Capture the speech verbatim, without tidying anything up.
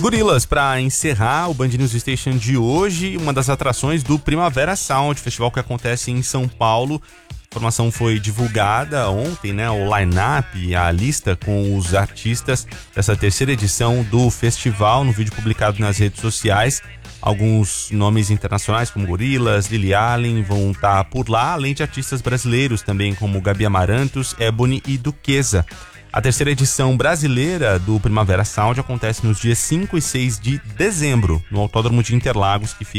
Gorillaz, para encerrar o Band News Station de hoje, uma das atrações do Primavera Sound, festival que acontece em São Paulo. A informação foi divulgada ontem, né? O line-up, a lista com os artistas dessa terceira edição do festival, no vídeo publicado nas redes sociais. Alguns nomes internacionais como Gorillaz, Lily Allen vão estar por lá, além de artistas brasileiros também como Gabi Amarantos, Ebony e Duquesa. A terceira edição brasileira do Primavera Sound acontece nos dias cinco e seis de dezembro, no Autódromo de Interlagos, que fica